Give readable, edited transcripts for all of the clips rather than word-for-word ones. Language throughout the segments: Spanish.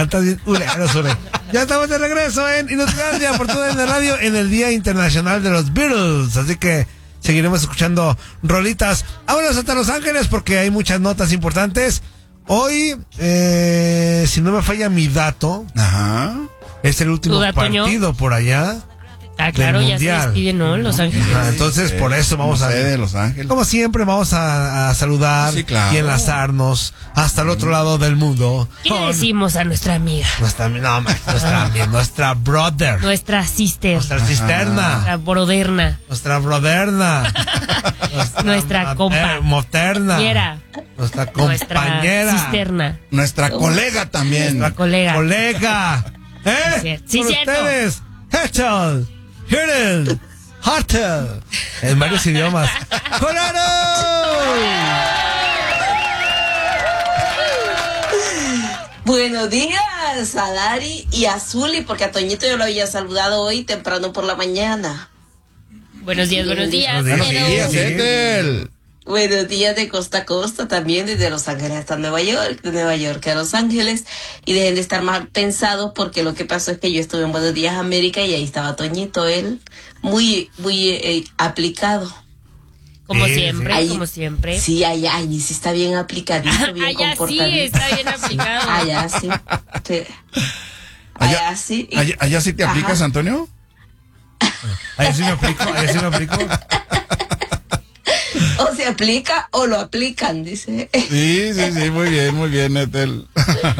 estás bien culero, Zule. Ya estamos de regreso en Inutilandia por todo en la radio en el Día Internacional de los Beatles. Así que seguiremos escuchando rolitas. Vámonos hasta Los Ángeles porque hay muchas notas importantes. Hoy, si no me falla mi dato, es el último partido por allá. Ah, claro, ya se despiden, ¿no? Los Ángeles. Entonces, por eso vamos a... de Los Ángeles. Como siempre, vamos a saludar y enlazarnos hasta el otro lado del mundo. ¿Qué le decimos a nuestra amiga? Nuestra brother. Nuestra sister. Nuestra cisterna. Nuestra broderna. Nuestra broderna. Nuestra compa. Moderna. Nuestra compañera. Nuestra cisterna. Nuestra colega también. Nuestra colega. Sí, cierto. Ustedes, Hechos. Hidden, Hotel, en varios idiomas. ¡Colaro! Buenos días a Dari y a Zuli, porque a Toñito yo lo había saludado hoy temprano por la mañana. Buenos días. Buenos días, Ethel. Buenos días de costa a costa, también desde Los Ángeles hasta Nueva York, de Nueva York a Los Ángeles, y dejen de estar mal pensados porque lo que pasó es que yo estuve en Buenos Días América y ahí estaba Toñito, él muy aplicado. Como siempre. Sí, allá sí está bien aplicadito, bien comportadito. Sí, está bien aplicado. Allá sí. ¿Allá sí te aplicas, Antonio? Allá sí me aplico. O se aplica o lo aplican, dice. Sí, muy bien, Ethel.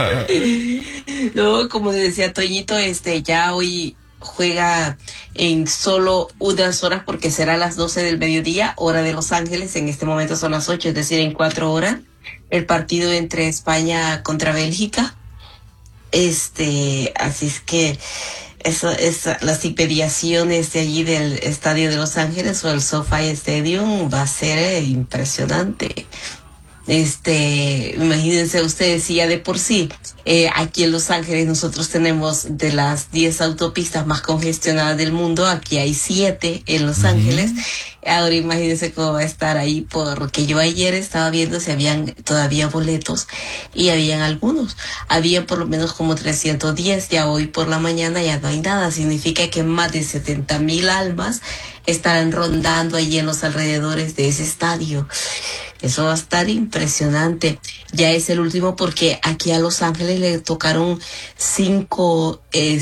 No, como decía Toñito, ya hoy juega en solo unas horas porque será a las 12 del mediodía, hora de Los Ángeles. En este momento son las 8, es decir, en 4 horas. El partido entre España contra Bélgica. Así es que eso es las inmediaciones de allí del estadio de Los Ángeles o el SoFi Stadium va a ser impresionante. Imagínense ustedes, si ya de por sí aquí en Los Ángeles nosotros tenemos de las 10 autopistas más congestionadas del mundo, aquí hay 7 en Los Ángeles. Ahora imagínense cómo va a estar ahí, porque yo ayer estaba viendo si habían todavía boletos y habían algunos. Había por lo menos como 310, ya hoy por la mañana ya no hay nada. Significa que más de 70,000 almas estarán rondando allí en los alrededores de ese estadio. Eso va a estar impresionante. Ya es el último porque aquí a Los Ángeles le tocaron 5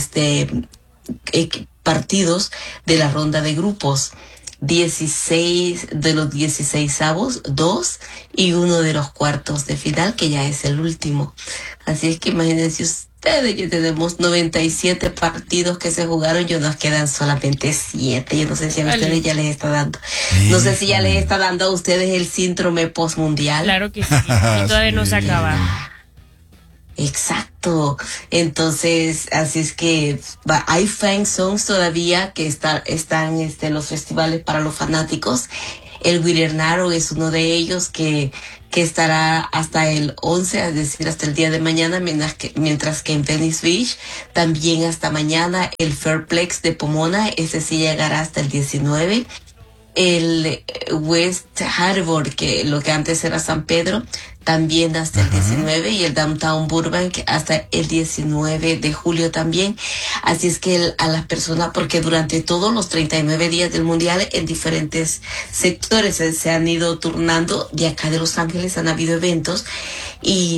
partidos de la ronda de grupos. 16 de los 16avos, 2 y 1 de los cuartos de final, que ya es el último. Así es que imagínense ustedes, ya tenemos 97 partidos que se jugaron, y nos quedan solamente 7. Yo no sé si a ustedes ya les está dando. No sé si ya les está dando a ustedes el síndrome postmundial. Claro que sí, y todavía no se acaba. Exacto. Entonces, así es que hay fan songs todavía que están los festivales para los fanáticos. El Guirernaro es uno de ellos que estará hasta el 11, es decir, hasta el día de mañana, mientras que en Venice Beach también hasta mañana. El Fairplex de Pomona, ese sí llegará hasta el 19. El West Harbour, que lo que antes era San Pedro, también hasta el 19, y el Downtown Burbank hasta el 19 de julio también. Así es que a las personas, porque durante todos los 39 días del Mundial en diferentes sectores se han ido turnando, de acá de Los Ángeles han habido eventos, y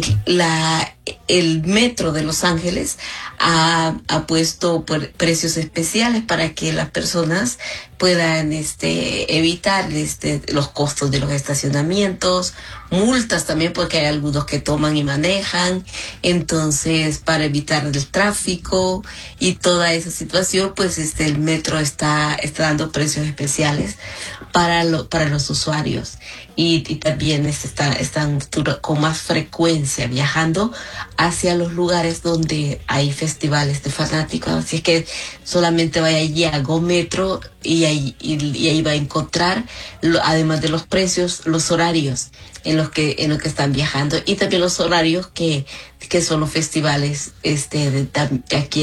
el metro de Los Ángeles ha puesto precios especiales para que las personas puedan evitar los costos de los estacionamientos, multas también, porque hay algunos que toman y manejan. Entonces, para evitar el tráfico y toda esa situación, pues el metro está dando precios especiales para los usuarios, y también están con más frecuencia viajando hacia los lugares donde hay festivales de fanáticos. Así es que solamente vaya allí a Go Metro y ahí va a encontrar, además de los precios, los horarios en los que están viajando, y también los horarios que son los festivales aquí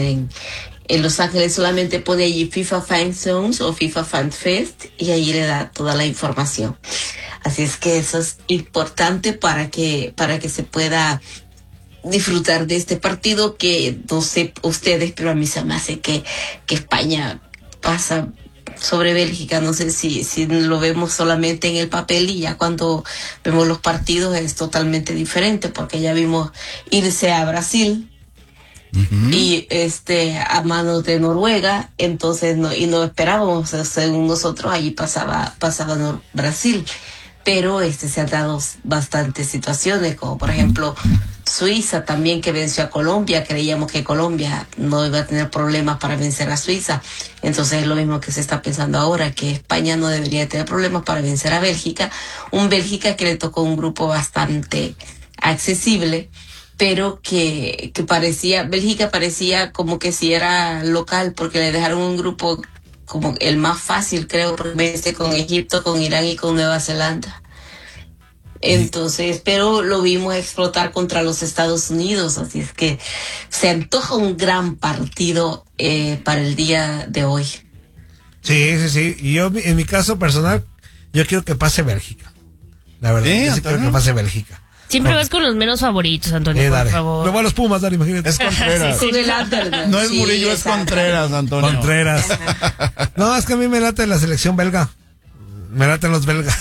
en Los Ángeles. Solamente pone allí FIFA Fan Zones o FIFA Fan Fest y ahí le da toda la información. Así es que eso es importante para que se pueda disfrutar de este partido que no sé ustedes, pero a mí se me hace que España pasa sobre Bélgica. No sé si lo vemos solamente en el papel, y ya cuando vemos los partidos es totalmente diferente, porque ya vimos irse a Brasil y a manos de Noruega, entonces no esperábamos, según nosotros allí pasaba Brasil, pero se han dado bastantes situaciones, como por ejemplo Suiza también, que venció a Colombia. Creíamos que Colombia no iba a tener problemas para vencer a Suiza, entonces es lo mismo que se está pensando ahora, que España no debería tener problemas para vencer a Bélgica, un Bélgica que le tocó un grupo bastante accesible, pero que Bélgica parecía como que si era local, porque le dejaron un grupo como el más fácil, creo, porque con Egipto, con Irán y con Nueva Zelanda. Entonces, pero lo vimos explotar contra los Estados Unidos, así es que se antoja un gran partido para el día de hoy. Sí. Y yo, en mi caso personal, yo quiero que pase Bélgica. La verdad, yo sí quiero que pase Bélgica. Siempre vas con los menos favoritos, Antonio, por favor. Me voy a los Pumas, Dari, imagínate. Es Contreras. Con el Anderlecht. No es Murillo, es Contreras, Antonio. Contreras. No, es que a mí me late la selección belga. Me laten los belgas.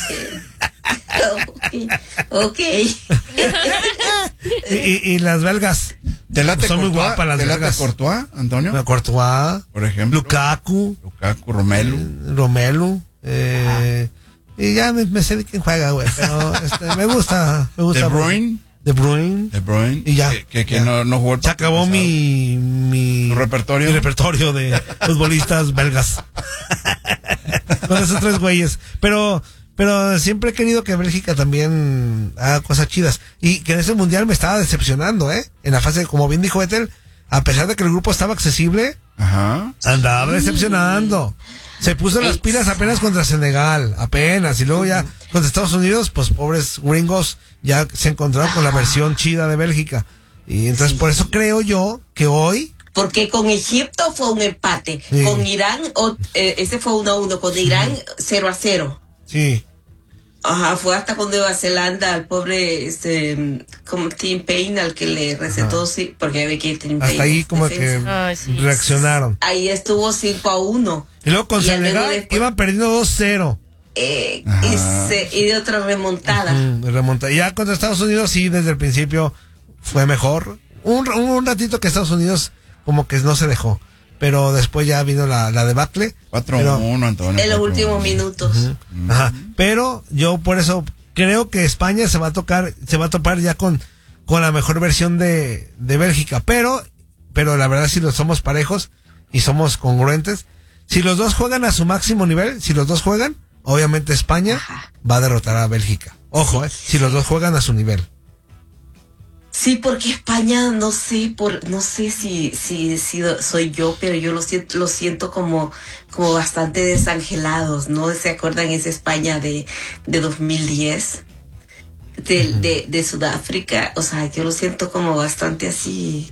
Ok. y las belgas. ¿Te late son muy Courtois? guapas las ¿Te late belgas. Courtois, Antonio? Courtois, Por ejemplo. Lukaku, Romelu. Y ya me sé de quién juega, güey, pero me gusta. De Bruyne. Y ya. Que no jugó el se acabó mi repertorio. Mi repertorio de futbolistas belgas. Con esos 3 güeyes. Pero siempre he querido que Bélgica también haga cosas chidas. Y que en ese mundial me estaba decepcionando, en la fase, como bien dijo Ethel, a pesar de que el grupo estaba accesible, andaba decepcionando. Se puso las pilas apenas contra Senegal, apenas, y luego ya contra Estados Unidos, pues pobres gringos ya se encontraron con la versión chida de Bélgica. Y entonces por eso creo yo que hoy... Porque con Egipto fue un empate, con Irán, ese fue 1-1, con Irán 0-0. Sí. Ajá, fue hasta con Nueva Zelanda, al pobre, como Tim Payne, al que le recetó, sí, porque ve que Tim Payne. Hasta ahí como que reaccionaron. Ahí estuvo 5-1. Y luego con Senegal iban perdiendo 2-0. Y de otra remontada. Y ya contra Estados Unidos, sí, desde el principio fue mejor. Un ratito que Estados Unidos como que no se dejó. Pero después ya vino la debacle. 4-1, Antonio. En los últimos minutos. Ajá. Pero yo por eso creo que España se va a topar ya con la mejor versión de Bélgica. Pero la verdad, si somos parejos y somos congruentes, si los dos juegan a su máximo nivel, obviamente España va a derrotar a Bélgica. Ojo, si los dos juegan a su nivel. Sí, porque España, no sé si soy yo, pero yo lo siento como bastante desangelados, ¿no? ¿Se acuerdan esa España de 2010? De Sudáfrica, o sea, yo lo siento como bastante así,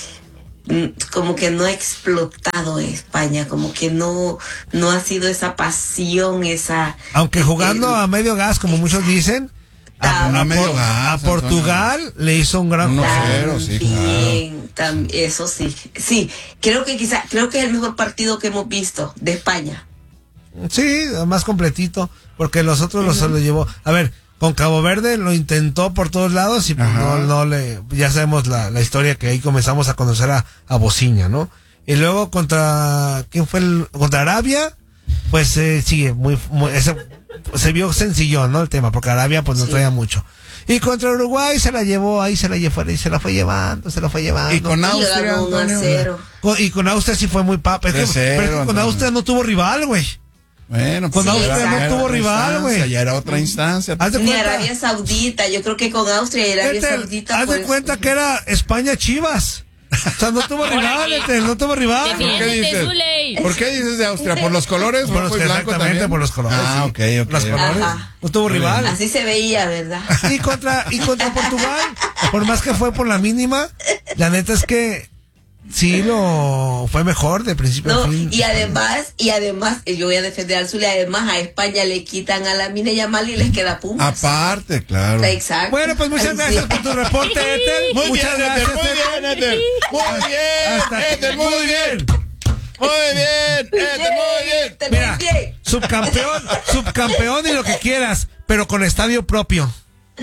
como que no ha explotado España, como que no ha sido esa pasión, aunque jugando a medio gas, como muchos dicen. A Portugal le hizo un gran 1-0, sí, claro. Eso sí. Sí, creo que es el mejor partido que hemos visto de España. Sí, más completito, porque los otros lo llevó. A ver, con Cabo Verde lo intentó por todos lados y pues ya sabemos la historia, que ahí comenzamos a conocer a Bociña, ¿no? Y luego contra Arabia, pues sigue se vio sencillo, ¿no? El tema, porque Arabia pues no traía mucho. Y contra Uruguay se la llevó, se la fue llevando. Y con Austria, y con Austria sí fue muy pero es que con Austria no tuvo rival, güey. Bueno, con Austria no tuvo rival, güey. Ya era otra instancia. Ni Arabia Saudita, yo creo que con Austria y Arabia Saudita. Haz de cuenta que era España Chivas. O sea, no tuvo rival, no tuvo rival. ¿Por qué dices de Austria? ¿Por los colores? Exactamente, por los colores. Ok. Los colores. No tuvo rival. Así se veía, ¿verdad? Y contra Portugal, por más que fue por la mínima, la neta es que sí lo fue mejor de principio a fin. Y además, yo voy a defender al Zulia, además a España le quitan a la Mina Yamal y les queda Pumas. Aparte, claro. Exacto. Bueno, pues muchas gracias por tu reporte, Ethel. Muchas gracias, Ethel. Muy bien, Ethel, muy bien. Muy bien, Ethel, muy bien. Mira, subcampeón y lo que quieras, pero con estadio propio.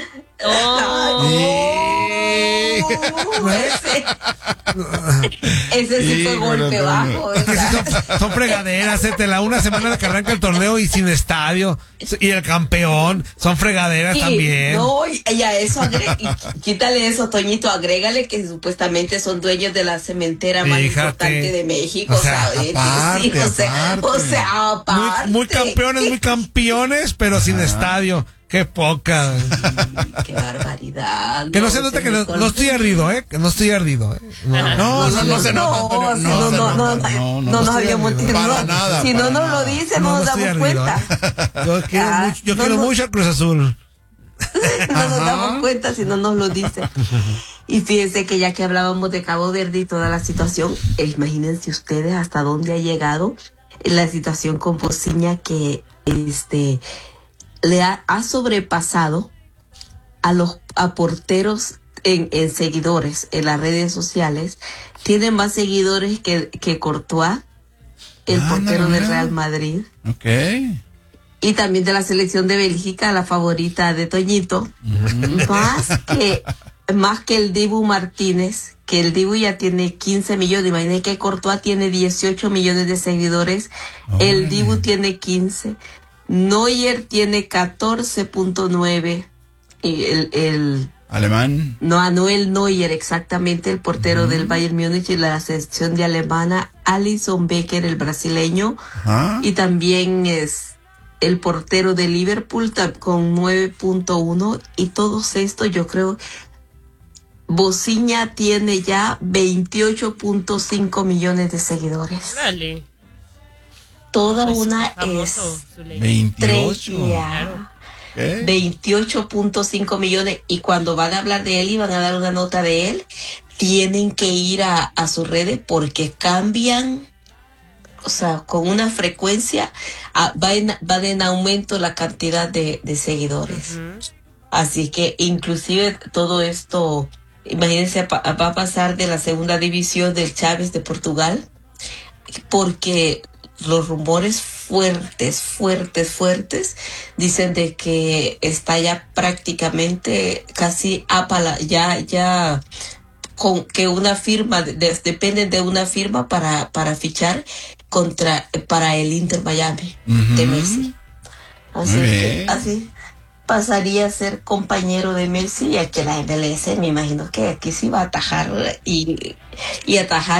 Ese sí fue golpe bajo. Es que sí son fregaderas, la una semana de que arranca el torneo y sin estadio. Y el campeón, son fregaderas también. No, y a eso quítale eso, Toñito, agrégale que supuestamente son dueños de la cementera más importante de México, o sea, ¿sabes? Aparte, aparte. Muy campeones, pero sin estadio. Qué poca. Qué barbaridad. Que no se note que no estoy ardido, que no estoy ardido. No se nota. No nos habíamos para nada. Si no nos lo dice, no nos damos cuenta. Yo quiero mucho a Cruz Azul. No nos damos cuenta si no nos lo dice. Y fíjense que ya que hablábamos de Cabo Verde y toda la situación, imagínense ustedes hasta dónde ha llegado la situación con Bociña, que le ha sobrepasado a porteros en seguidores en las redes sociales. Tiene más seguidores que Courtois, el portero del Real Madrid. Okay. Y también de la selección de Bélgica, la favorita de Toñito. Más que el Dibu Martínez, que el Dibu ya tiene 15 millones. Imagínense que Courtois tiene 18 millones de seguidores. El Dibu tiene 15. Neuer tiene 14.9. Y el alemán. Manuel Neuer, exactamente, el portero del Bayern Múnich y la selección de alemana. Alisson Becker, el brasileño. Y también es el portero de Liverpool con 9.1. Y todos estos, yo creo, Bociña tiene ya 28.5 millones de seguidores. Dale. Toda Pues una famoso, 28. 28.5 millones. Y cuando van a hablar de él y van a dar una nota de él, tienen que ir a sus redes porque cambian, o sea, con una frecuencia, va en aumento la cantidad de seguidores. Así que inclusive todo esto, imagínense, va a pasar de la segunda división del Chaves de Portugal, porque los rumores fuertes dicen de que está ya prácticamente casi ya con que una firma dependen de una firma para fichar para el Inter Miami de Messi. Así pasaría a ser compañero de Messi, y aquí la MLS me imagino que aquí sí va a atajar y atajar.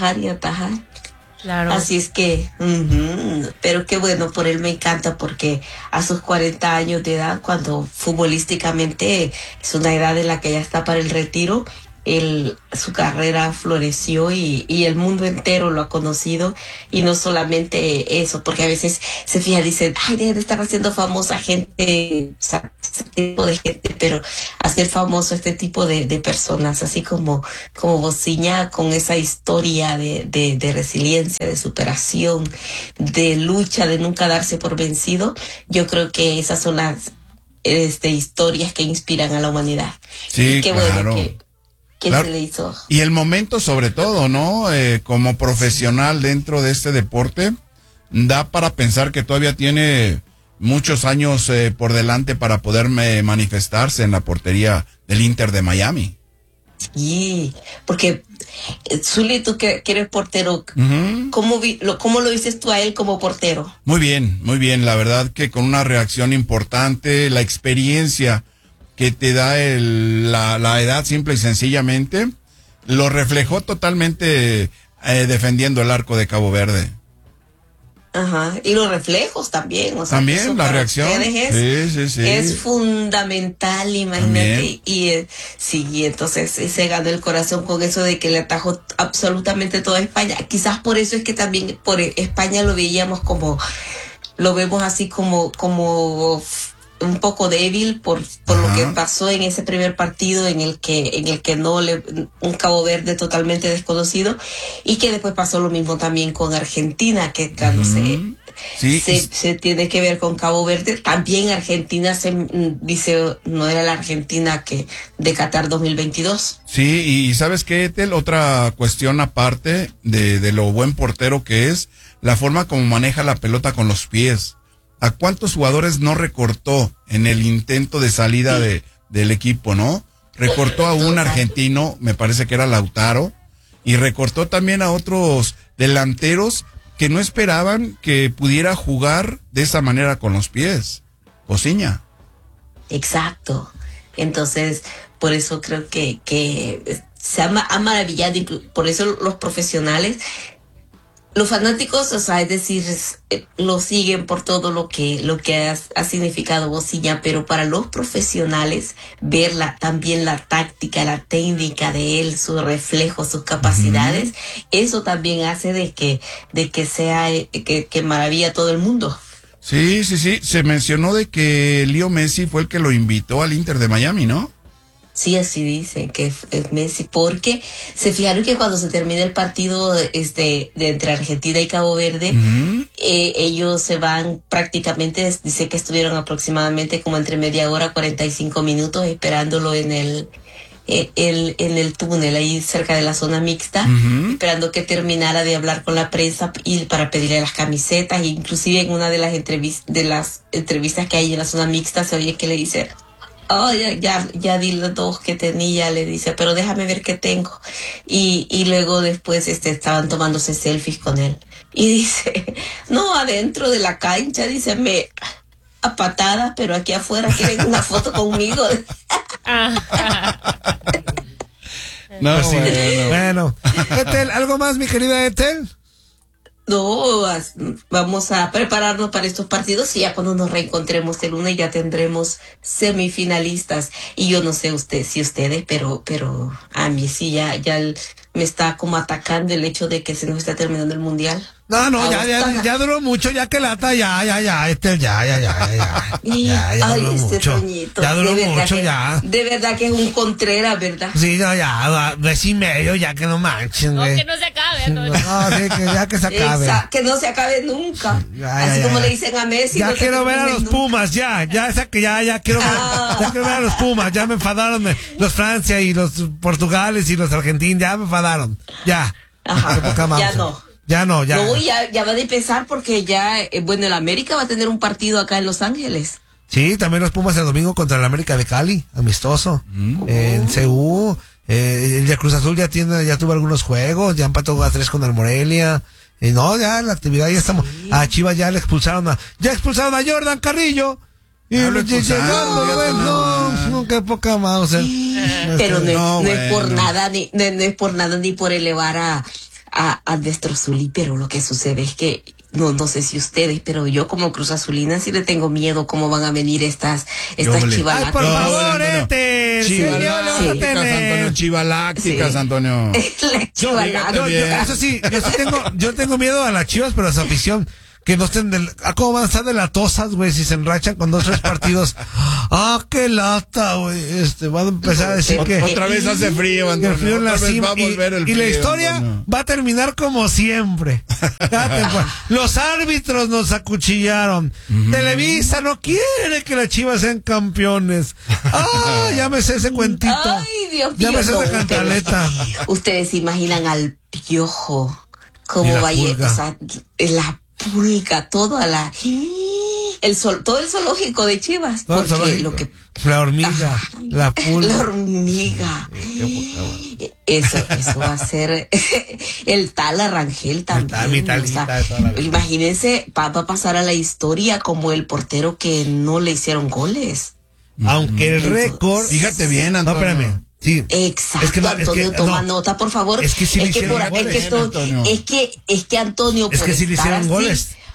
Claro. Así es que, pero qué bueno, por él me encanta, porque a sus 40 años de edad, cuando futbolísticamente es una edad en la que ya está para el retiro, su carrera floreció y el mundo entero lo ha conocido. Y no solamente eso, porque a veces se fija, dicen, ay, deben estar haciendo famosa gente, o sea, este tipo de gente, pero hacer famoso este tipo de personas, así como Bociña, con esa historia de resiliencia, de superación, de lucha, de nunca darse por vencido. Yo creo que esas son las historias que inspiran a la humanidad. Sí, y qué claro. Bueno que Claro. se le hizo. Y el momento, sobre todo, ¿no? Como profesional dentro de este deporte, da para pensar que todavía tiene muchos años por delante para poder manifestarse en la portería del Inter de Miami. Sí, porque Zuli, tú que eres portero, ¿cómo lo dices tú a él como portero? Muy bien, la verdad que con una reacción importante, la experiencia que te da la edad, simple y sencillamente, lo reflejó totalmente defendiendo el arco de Cabo Verde. Ajá, y los reflejos también, o sea, también la reacción es fundamental, imagínate. Y sí, entonces se ganó el corazón con eso de que le atajó absolutamente toda España. Quizás por eso es que también por España lo vemos así como un poco débil por lo que pasó en ese primer partido en el que un Cabo Verde totalmente desconocido, y que después pasó lo mismo también con Argentina, que cuando se tiene que ver con Cabo Verde, también Argentina se dice no era la Argentina que de Qatar 2022. Sí, y ¿sabes qué, Ethel? Otra cuestión aparte de lo buen portero que es, la forma como maneja la pelota con los pies. ¿A cuántos jugadores no recortó en el intento de salida del equipo, no? Recortó a un argentino, me parece que era Lautaro, y recortó también a otros delanteros que no esperaban que pudiera jugar de esa manera con los pies. Osiña. Exacto. Entonces, por eso creo que se ha maravillado, por eso los profesionales, los fanáticos, o sea, es decir, lo siguen por todo lo que ha significado Osiña, pero para los profesionales, ver también la táctica, la técnica de él, sus reflejos, sus capacidades, eso también hace de que sea, que maravilla a todo el mundo. Sí, se mencionó de que Leo Messi fue el que lo invitó al Inter de Miami, ¿no? Sí, así dicen que es Messi, porque se fijaron que cuando se termina el partido de entre Argentina y Cabo Verde, ellos se van prácticamente, dice que estuvieron aproximadamente como entre media hora, 45 minutos esperándolo en el túnel ahí cerca de la zona mixta, esperando que terminara de hablar con la prensa y para pedirle las camisetas. Inclusive en una de las entrevistas que hay en la zona mixta se oye que le dice: oh, ya di los dos que tenía, le dice, pero déjame ver qué tengo. Y luego después estaban tomándose selfies con él. Y dice, no, adentro de la cancha, dice, a patadas, pero aquí afuera quieren una foto conmigo. No, pues sí. Bueno. Ethel, ¿algo más, mi querida Ethel? No, vamos a prepararnos para estos partidos y ya cuando nos reencontremos el lunes ya tendremos semifinalistas. Y yo no sé si ustedes, pero a mí sí ya me está como atacando el hecho de que se nos está terminando el mundial. No, ya duró mucho, ya que lata, ya, Ethel, ya duró mucho. Toñito, ya duró mucho, ya. De verdad que es un Contreras, ¿verdad? Sí, ya, mes y medio, ya que no manchen, No, güey. que no se acabe, ¿no? Sí, que ya que se acabe. Que no se acabe nunca. Así como le dicen a Messi. Ya no quiero ver a los nunca. Pumas, ya quiero ver a los Pumas, ya me enfadaron los Francia y los Portugales y los Argentinos, ya me enfadaron, ya. Ajá, ya no. Ya. No, ya van a empezar porque ya, el América va a tener un partido acá en Los Ángeles. Sí, también los Pumas el domingo contra el América de Cali, amistoso, en CU. El Cruz Azul ya tuvo algunos juegos, ya empató a 3 con el Morelia. No, ya la actividad ya estamos. A Chivas ya expulsaron a Jordan Carrillo. Y no, qué poca más. Pero no es por nada, no es por nada ni por elevar a Destro Zulí, pero lo que sucede es que no sé si ustedes, pero yo como Cruz Azulina sí le tengo miedo cómo van a venir estas chivalacas. Ay, por favor, Chivalácticas, Antonio. Eso sí, yo tengo miedo a las Chivas, pero a su afición. Que no estén ¿cómo van a estar de latosas, güey? Si se enrachan con 2 o 3 partidos. Qué lata, güey. Van a empezar a decir que otra vez hace frío, Antonio. El frío en la cima. Y la historia va a terminar como siempre. Los árbitros nos acuchillaron. Televisa no quiere que las Chivas sean campeones. Ya me sé ese cuentito. Ay, Dios mío. Ya me sé esa cantaleta. Ustedes se imaginan al Piojo. Cómo va a ir, o sea, la pulga, todo el zoológico de Chivas. La hormiga, la pulga. La hormiga. Eso va a ser el Tala Rangel también. Imagínense, va a pasar a la historia como el portero que no le hicieron goles. Aunque el récord. Fíjate bien, Antonio. No, espérame. Sí. Exacto, Antonio, toma nota, por favor. Es que sí le hicieron goles. Es que Antonio, es que sí le hicieron goles.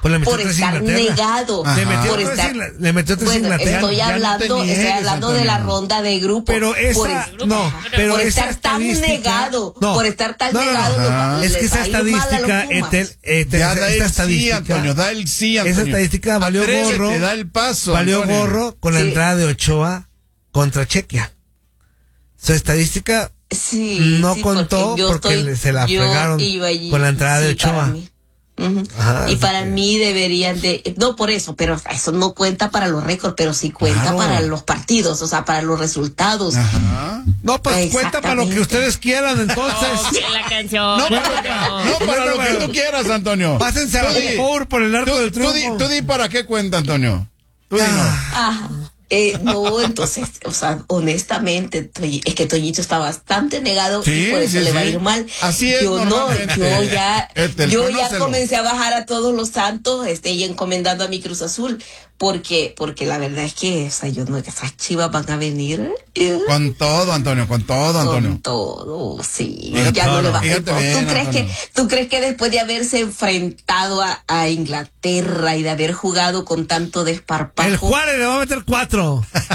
Pues le metió por 3 estar Inglaterra. negado. Le metió 3 Bueno, Inglaterra. estoy Ya no hablando, te niegues, estoy hablando de la Antonio. ronda de grupos. Pero esa, pero por esa estar tan estadística, negado, no, por estar tan no, no, no. negado, Ajá. Es que esa estadística, Ya da el sí, Antonio, da el sí, Antonio. esa estadística valió Atrévete, gorro. da el paso, Valió Antonio. gorro con la Sí. entrada de Ochoa contra Chequia. Su estadística Sí, no sí, contó porque se la yo fregaron iba allí, con la entrada de sí, para Ochoa. mí. Ujú. Ajá, Y así para que- mí deberían de, no por eso, pero eso no cuenta para los récords, pero sí cuenta Claro. para los partidos, o sea, para los resultados. Ajá. No, pues cuenta para lo que Exactamente. ustedes quieran, entonces. La canción. No para lo que tú quieras, Antonio. Pásense a Tú di- favor por el arco del triunfo. Tú di para qué cuenta, Antonio. Tú dinos. Ajá. No, entonces, o sea, honestamente, es que Toñito está bastante negado Sí, y por eso sí, le va a sí. ir mal. Así es Yo no, normalmente. yo ya Conócelo. comencé a bajar a todos los santos, y encomendando a mi Cruz Azul, porque la verdad es que, o sea, yo no, esas Chivas van a venir Con todo, Antonio, con todo, Antonio. con todo, sí, Fíjate, ya no le va. fíjate bien, Antonio. ¿Tú crees que después de haberse enfrentado a Inglaterra y de haber jugado con tanto desparpajo? El Juárez le va a meter 4.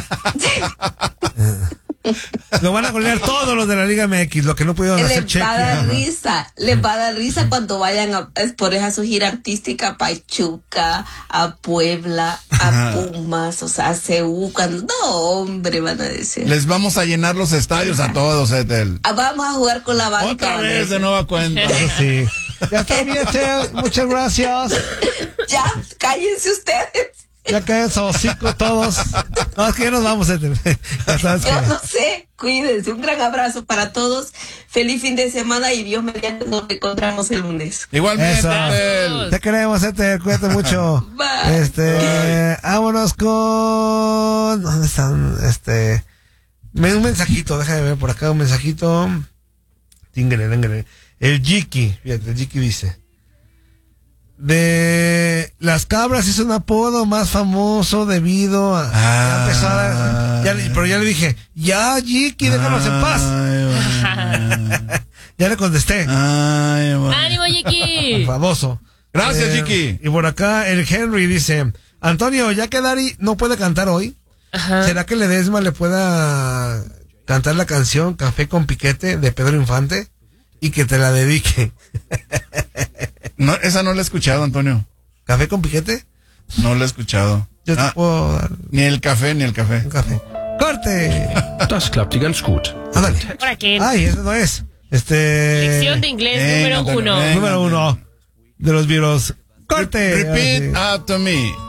Lo van a golear todos los de la Liga MX, lo que no pudieron hacer Les va a dar Chequia. risa, les va a dar risa cuando vayan a exponer a su gira artística a Pachuca, a Puebla, a Pumas, o sea, a CU, cuando, no, hombre, van a decir. Les vamos a llenar los estadios a todos, Etel. Vamos a jugar con la banca. Otra vez de nueva cuenta. Eso sí. Ya está bien, Che. Muchas gracias. Ya, cállense ustedes. Ya caen esos hocico todos. No, es que ya nos vamos, Ethel. Ya sabes Yo que... no sé, cuídense, un gran abrazo para todos, feliz fin de semana y Dios mediante nos encontramos el lunes. Igualmente, Eso. Etel. Te queremos, Ethel. Cuídate mucho. Bye. Vámonos con... ¿Dónde están? Un mensajito, déjame ver por acá un mensajito. Tíngale. El Jiki, fíjate, el Jiki dice: de Las Cabras es un apodo más famoso debido a... Ya empezó a dar- pero ya le dije, ya Jiki, déjanos en paz. Ya le contesté. ¡Ánimo, Jiki! Famoso. Gracias, Jiki. Y por acá el Henry dice: Antonio, ya que Dari no puede cantar hoy, Ajá. ¿será que Ledesma le pueda cantar la canción Café con Piquete de Pedro Infante y que te la dedique? No, esa no la he escuchado, Antonio. ¿Café con Piquete? No la he escuchado. Yo te puedo dar Ni el café. un café. ¡Corte! Das klappt ganz gut. Ándale. ¿Para qué? Ay, eso no es. Lección de inglés número Antonio, 1. venga. Número 1 de los virus. ¡Corte! Repeat Ahora sí. after me.